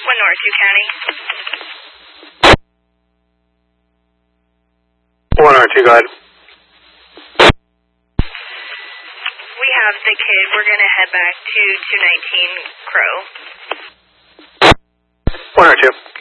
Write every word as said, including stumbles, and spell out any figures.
One North, two County. One R two, go ahead. We have the kid. We're going to head back to two nineteen Crow. One R two.